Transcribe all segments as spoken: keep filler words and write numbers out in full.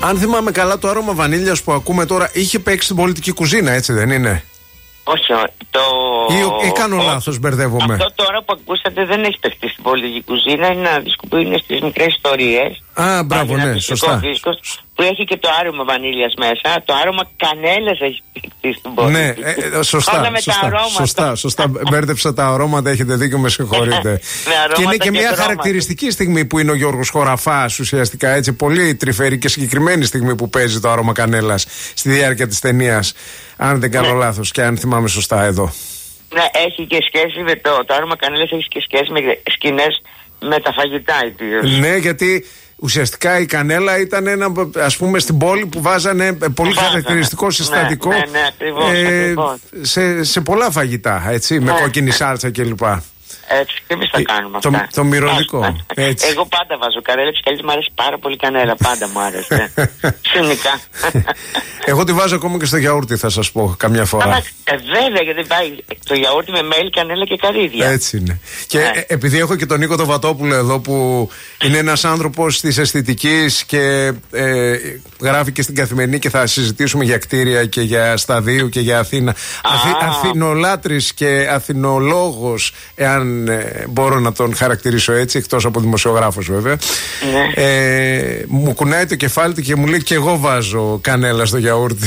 Αν θυμάμαι καλά, το άρωμα βανίλιας που ακούμε τώρα είχε παίξει στην πολιτική κουζίνα, έτσι δεν είναι? Όχι, το... Ή, ή κάνω λάθος, μπερδεύομαι? Αυτό τώρα που ακούσατε δεν έχει παιχτεί στην πολιτική κουζίνα. Είναι ένα δίσκο που είναι στις μικρές ιστορίες. Α, μπράβο, ναι, σωστά. Δίσκος, που έχει και το άρωμα βανίλιας μέσα. Το άρωμα κανέλας έχει παιχτεί στην πολιτική. Ναι, ε, ε, σωστά. Όλα με σωστά, τα αρώματα. σωστά, σωστά. Μπέρδεψα τα αρώματα, έχετε δίκιο, με συγχωρείτε. Και είναι και, και μια χρώματα. Χαρακτηριστική στιγμή που είναι ο Γιώργος Χωραφάς, ουσιαστικά έτσι. Πολύ τρυφερή και συγκεκριμένη στιγμή που παίζει το άρωμα κανέλας στη διάρκεια της ταινίας. Αν δεν κάνω ναι. λάθος και αν θυμάμαι σωστά εδώ. Ναι, έχει και σχέση με το, το άρωμα κανέλας, έχει και σχέση με σκηνές με τα φαγητά ιδίως. Ναι, γιατί ουσιαστικά η κανέλα ήταν ένα, ας πούμε, στην πόλη που βάζανε πολύ βάζανε. χαρακτηριστικό συστατικό ναι, ναι, ναι, ακριβώς, ε, ακριβώς. Σε, σε πολλά φαγητά, έτσι, ναι. με κόκκινη σάλτσα κλπ. Έτσι, και εμείς τα κάνουμε το, αυτά. Το μυρωδικό. Εγώ πάντα βάζω κανέλα, ψυχαλής μου αρέσει πάρα πολύ κανέλα, πάντα μου άρεσε. Συνικά. Εγώ τη βάζω ακόμα και στο γιαούρτι, θα σας πω, καμιά φορά. Αλλά, ε, βέβαια, γιατί πάει το γιαούρτι με μέλι, κανέλα και καρύδια. Έτσι είναι. Και ναι. ε, επειδή έχω και τον Νίκο τον Βατόπουλο εδώ, που είναι ένας άνθρωπος της αισθητικής και ε, γράφει και στην Καθημερινή, και θα συζητήσουμε για κτίρια και για Σταδίου και για Αθήνα. Αθη, Αθηνολάτρης και Αθηνολόγος, εάν ε, μπορώ να τον χαρακτηρίσω έτσι, εκτός από δημοσιογράφος βέβαια. Ναι. Ε, μου κουνάει το κεφάλι του και μου λέει: και εγώ βάζω κανέλα στο γιαούρτι.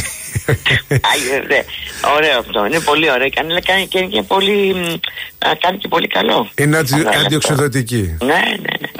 Ωραίο αυτό, είναι πολύ ωραίο. Η κανέλα κάνει και, και πολύ, κάνει και πολύ καλό. Είναι αντι, αντιοξυδοτική. Ναι, ναι, ναι.